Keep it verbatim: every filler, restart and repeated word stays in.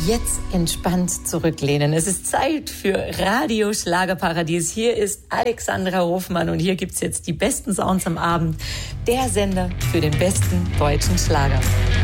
jetzt entspannt zurücklehnen. Es ist Zeit für Radio Schlagerparadies. Hier ist Alexandra Hofmann und hier gibt's jetzt die besten Sounds am Abend. Der Sender für den besten deutschen Schlager.